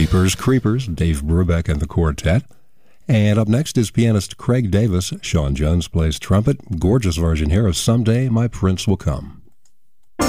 Jeepers Creepers, Dave Brubeck and the Quartet. And up next is pianist Craig Davis. Sean Jones plays trumpet. Gorgeous version here of Someday My Prince Will Come.